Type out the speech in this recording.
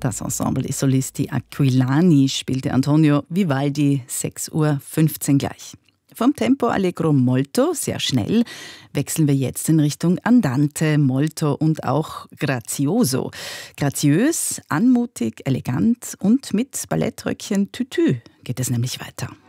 Das Ensemble I Solisti Aquilani spielte Antonio Vivaldi, 6:15 Uhr gleich. Vom Tempo Allegro molto, sehr schnell, wechseln wir jetzt in Richtung Andante, molto und auch grazioso. Graziös, anmutig, elegant und mit Ballettröckchen Tütü geht es nämlich weiter.